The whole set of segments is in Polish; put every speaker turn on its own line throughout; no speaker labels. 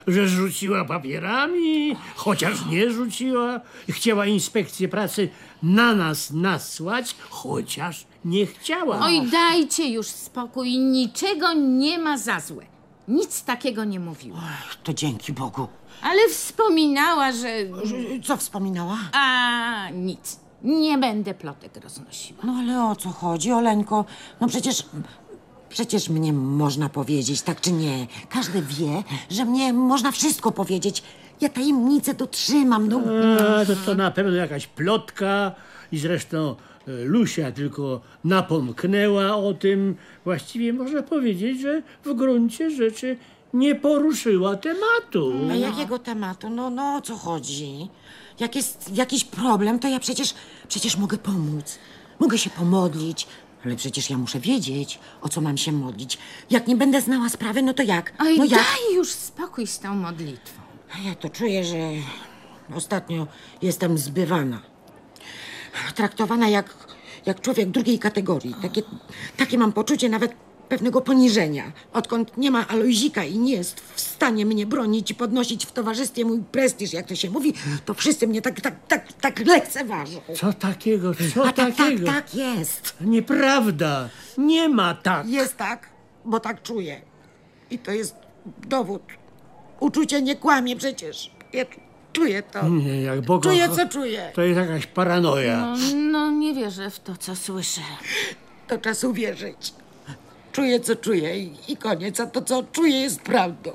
Że rzuciła papierami, chociaż nie rzuciła. Chciała inspekcję pracy na nas nasłać, chociaż nie chciała.
Oj, dajcie już spokój, niczego nie ma za złe. Nic takiego nie mówiła.
To dzięki Bogu.
Ale wspominała, że...
Co wspominała?
A nic. Nie będę plotek roznosiła.
No ale o co chodzi, Oleńko? No przecież mnie można powiedzieć, tak czy nie? Każdy wie, że mnie można wszystko powiedzieć. Ja tajemnicę dotrzymam, no.
To na pewno jakaś plotka i zresztą Lusia tylko napomknęła o tym. Właściwie można powiedzieć, że w gruncie rzeczy nie poruszyła tematu.
A jakiego tematu? No o co chodzi? Jak jest jakiś problem, to ja przecież mogę pomóc. Mogę się pomodlić. Ale przecież ja muszę wiedzieć, o co mam się modlić. Jak nie będę znała sprawy, no to jak?
Oj,
No jak?
daj już spokój z tą modlitwą.
A ja to czuję, że ostatnio jestem zbywana. Traktowana jak człowiek drugiej kategorii. Takie mam poczucie nawet pewnego poniżenia. Odkąd nie ma Alojzika i nie jest w stanie mnie bronić i podnosić w towarzystwie mój prestiż, jak to się mówi, to wszyscy mnie tak lekceważą.
Co takiego?
Tak jest.
Nieprawda. Nie ma tak.
Jest tak, bo tak czuję. I to jest dowód. Uczucie nie kłamie przecież. Ja czuję to.
Nie, jak Boga.
Czuję, co czuję.
To jest jakaś paranoja.
No nie wierzę w to, co słyszę.
To czas uwierzyć. Czuję, co czuję i koniec. A to, co czuję, jest prawdą.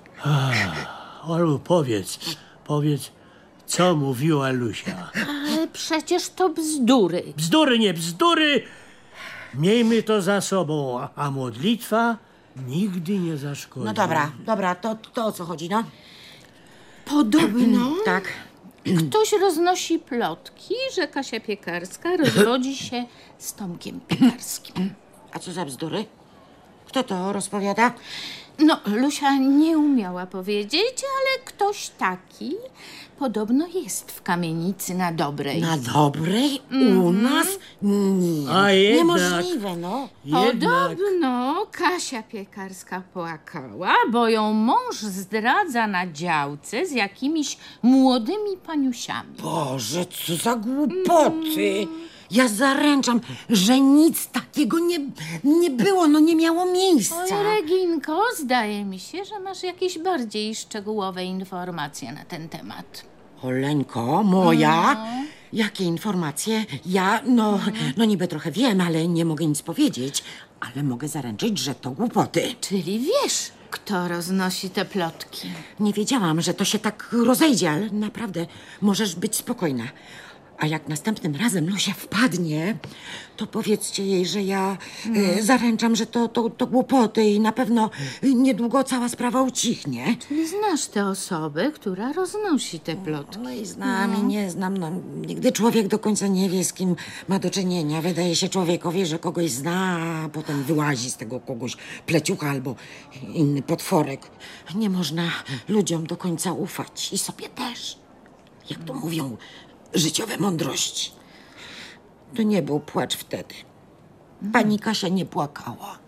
Olu, powiedz, co mówiła Lusia.
Ale przecież to bzdury.
Bzdury, nie bzdury. Miejmy to za sobą, a modlitwa nigdy nie zaszkodzi.
No dobra, to o co chodzi, no?
Podobno
Tak.
ktoś roznosi plotki, że Kasia Piekarska rozwodzi się z Tomkiem Piekarskim.
A co za bzdury? Kto to rozpowiada?
No, Lusia nie umiała powiedzieć, ale ktoś taki podobno jest w kamienicy na Dobrej.
Na Dobrej? U nas? Nie.
A jednak-
Niemożliwe, no.
Podobno Kasia Piekarska płakała, bo ją mąż zdradza na działce z jakimiś młodymi paniusiami.
Boże, co za głupoty. Ja zaręczam, że nic takiego nie było, no nie miało miejsca.
Oj, Reginko, zdaje mi się, że masz jakieś bardziej szczegółowe informacje na ten temat.
Oleńko, moja? Jakie informacje? Ja, no niby trochę wiem, ale nie mogę nic powiedzieć. Ale mogę zaręczyć, że to głupoty.
Czyli wiesz, kto roznosi te plotki.
Nie wiedziałam, że to się tak rozejdzie, ale naprawdę możesz być spokojna. A jak następnym razem Lusia wpadnie, to powiedzcie jej, że ja zaręczam, że to głupoty i na pewno niedługo cała sprawa ucichnie.
Czyli znasz tę osobę, która roznosi te plotki.
No i znam i nie znam. No, nigdy człowiek do końca nie wie, z kim ma do czynienia. Wydaje się człowiekowi, że kogoś zna, a potem wyłazi z tego kogoś pleciucha albo inny potworek. Nie można ludziom do końca ufać i sobie też. Jak to mówią, życiowe mądrości. To nie był płacz wtedy. Pani Kasia nie płakała.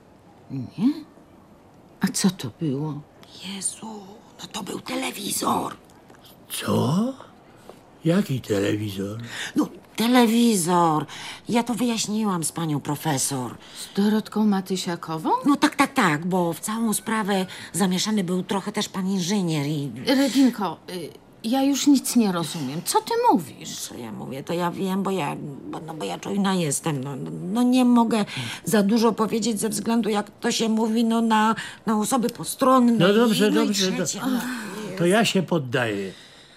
A co to było?
Jezu, no to był telewizor.
Co? Jaki telewizor?
No, telewizor. Ja to wyjaśniłam z panią profesor.
Z Dorotką Matysiakową?
No tak, bo w całą sprawę zamieszany był trochę też pan inżynier i...
Reginko, ja już nic nie rozumiem. Co ty mówisz?
Co ja mówię, to ja wiem, bo ja czujna jestem. No nie mogę za dużo powiedzieć ze względu, jak to się mówi, no na osoby postronne.
No dobrze,
i
dobrze.
trzecie.
To ja się poddaję.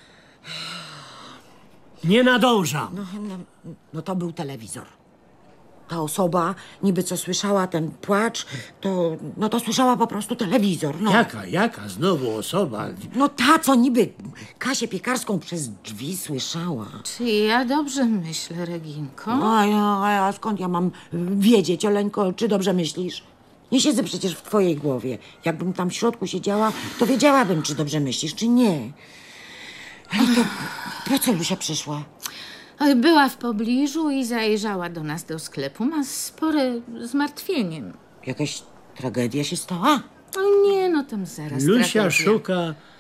Nie nadążam.
No to był telewizor. Ta osoba niby co słyszała ten płacz, to słyszała po prostu telewizor. No.
Jaka znowu osoba?
No ta, co niby Kasię Piekarską przez drzwi słyszała.
Czy ja dobrze myślę, Reginko?
A skąd ja mam wiedzieć, Oleńko, czy dobrze myślisz? Nie siedzę przecież w twojej głowie. Jakbym tam w środku siedziała, to wiedziałabym, czy dobrze myślisz, czy nie. Ale to po co Lusia przyszła?
Oj, była w pobliżu i zajrzała do nas do sklepu. Ma spore zmartwienie.
Jakaś tragedia się stała?
O nie, no tam zaraz
Lusia
tragedia.
szuka